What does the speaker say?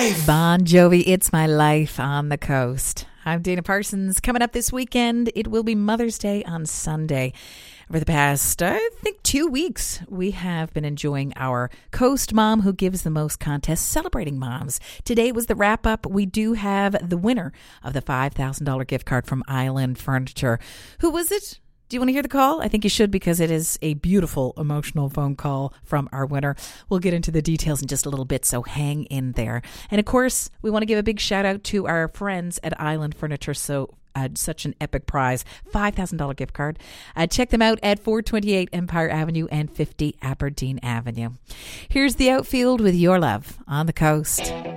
life. Bon Jovi, It's My Life on the Coast. I'm Dana Parsons. Coming up this weekend, it will be Mother's Day on Sunday. Over the past, I think, 2 weeks, we have been enjoying our Coast Mom Who Gives the Most contest, celebrating moms. Today was the wrap-up. We do have the winner of the $5,000 gift card from Island Furniture. Who was it? Do you want to hear the call? I think you should, because it is a beautiful, emotional phone call from our winner. We'll get into the details in just a little bit, so hang in there. And of course, we want to give a big shout out to our friends at Island Furniture. So such an epic prize, $5,000 gift card. Check them out at 428 Empire Avenue and 50 Aberdeen Avenue. Here's the outfield with Your Love on the Coast.